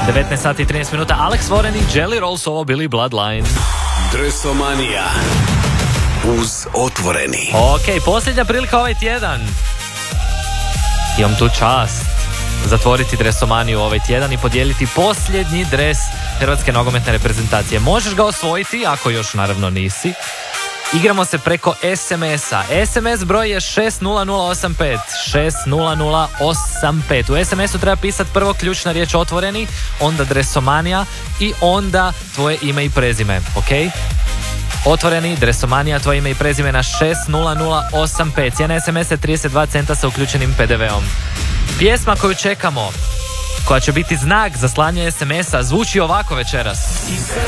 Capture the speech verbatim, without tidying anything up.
devetnaest sati i trinaest minuta. Alex Warren i Jelly Roll su ovo bili Bloodline. Dresomanija uz Otvoreni. Ok, posljednja prilika ovaj tjedan. Imam tu čast zatvoriti Dresomaniju ovaj tjedan i podijeliti posljednji dres hrvatske nogometne reprezentacije. Možeš ga osvojiti, ako još naravno nisi. Igramo se preko es em es-a. es em es broj je šest nula nula osam pet. šest nula nula osam pet. U es em esu treba pisati prvo ključna riječ Otvoreni, onda Dresomanija i onda tvoje ime i prezime. Ok? Otvoreni, Dresomanija, tvoje ime i prezime na šest nula nula osam pet. Cijena es em es je trideset dva centa sa uključenim pe de veom. Pjesma koju čekamo, koja će biti znak za slanje es em es-a, zvuči ovako večeras.